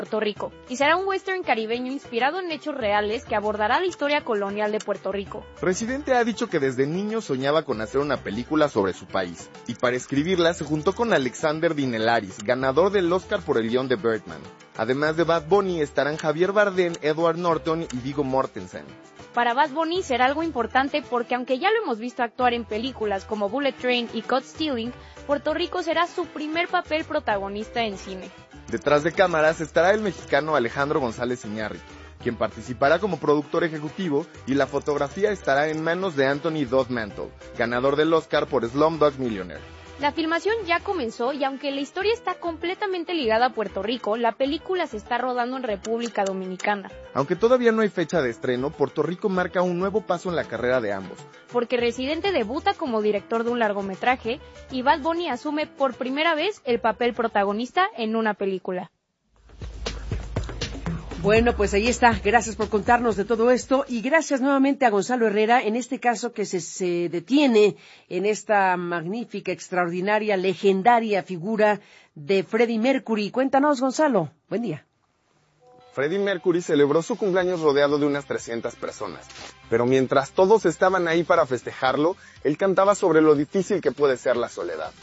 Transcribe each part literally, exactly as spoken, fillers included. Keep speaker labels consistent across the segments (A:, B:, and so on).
A: Puerto Rico, y será un western caribeño inspirado en hechos reales que abordará la historia colonial de Puerto Rico.
B: Residente ha dicho que desde niño soñaba con hacer una película sobre su país, y para escribirla se juntó con Alexander Dinelaris, ganador del Oscar por el guión de Birdman. Además de Bad Bunny estarán Javier Bardem, Edward Norton y Viggo Mortensen.
A: Para Bad Bunny será algo importante porque aunque ya lo hemos visto actuar en películas como Bullet Train y Caught Stealing, Puerto Rico será su primer papel protagonista en cine.
B: Detrás de cámaras estará el mexicano Alejandro González Iñárritu, quien participará como productor ejecutivo, y la fotografía estará en manos de Anthony Dodd Mantle, ganador del Oscar por Slumdog Millionaire.
A: La filmación ya comenzó y aunque la historia está completamente ligada a Puerto Rico, la película se está rodando en República Dominicana.
B: Aunque todavía no hay fecha de estreno, Puerto Rico marca un nuevo paso en la carrera de ambos.
A: Porque Residente debuta como director de un largometraje y Bad Bunny asume por primera vez el papel protagonista en una película.
C: Bueno, pues ahí está. Gracias por contarnos de todo esto y gracias nuevamente a Gonzalo Herrera, en este caso que se, se detiene en esta magnífica, extraordinaria, legendaria figura de Freddie Mercury. Cuéntanos, Gonzalo. Buen día.
B: Freddie Mercury celebró su cumpleaños rodeado de unas trescientas personas, pero mientras todos estaban ahí para festejarlo, él cantaba sobre lo difícil que puede ser la soledad.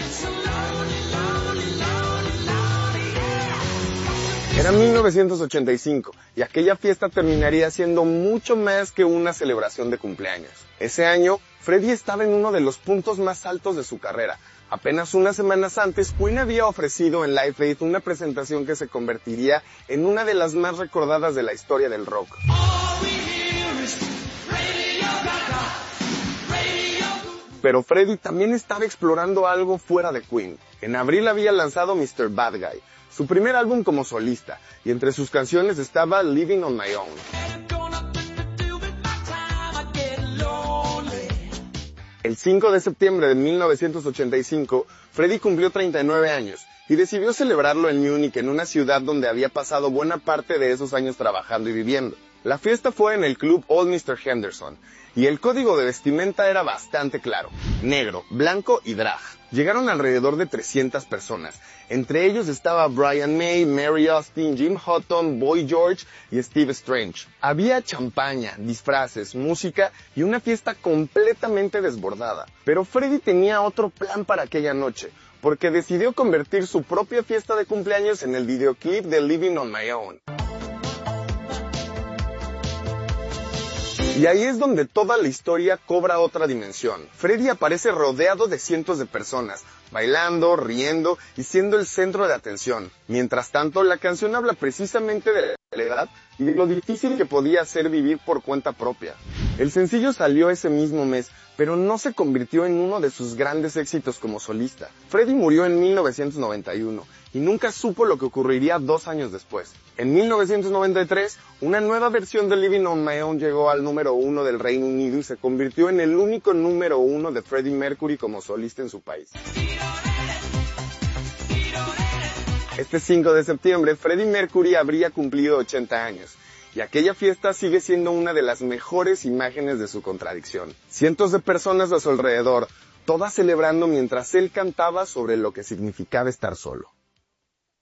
B: Era mil novecientos ochenta y cinco y aquella fiesta terminaría siendo mucho más que una celebración de cumpleaños. Ese año, Freddie estaba en uno de los puntos más altos de su carrera. Apenas unas semanas antes, Queen había ofrecido en Live Aid una presentación que se convertiría en una de las más recordadas de la historia del rock. Pero Freddie también estaba explorando algo fuera de Queen. En abril había lanzado mister Bad Guy, su primer álbum como solista, y entre sus canciones estaba Living on My Own. El cinco de septiembre de mil novecientos ochenta y cinco, Freddie cumplió treinta y nueve años y decidió celebrarlo en Múnich, en una ciudad donde había pasado buena parte de esos años trabajando y viviendo. La fiesta fue en el club Old mister Henderson, y el código de vestimenta era bastante claro: negro, blanco y drag. Llegaron alrededor de trescientas personas, entre ellos estaba Brian May, Mary Austin, Jim Houghton, Boy George y Steve Strange. Había champaña, disfraces, música y una fiesta completamente desbordada. Pero Freddie tenía otro plan para aquella noche, porque decidió convertir su propia fiesta de cumpleaños en el videoclip de Living on My Own. Y ahí es donde toda la historia cobra otra dimensión. Freddie aparece rodeado de cientos de personas, bailando, riendo y siendo el centro de atención. Mientras tanto, la canción habla precisamente de la soledad y de lo difícil que podía ser vivir por cuenta propia. El sencillo salió ese mismo mes, pero no se convirtió en uno de sus grandes éxitos como solista. Freddie murió en mil novecientos noventa y uno y nunca supo lo que ocurriría dos años después. En mil novecientos noventa y tres, una nueva versión de Living on My Own llegó al número uno del Reino Unido y se convirtió en el único número uno de Freddie Mercury como solista en su país. Este cinco de septiembre, Freddie Mercury habría cumplido ochenta años, y aquella fiesta sigue siendo una de las mejores imágenes de su contradicción. Cientos de personas a su alrededor, todas celebrando mientras él cantaba sobre lo que significaba estar solo.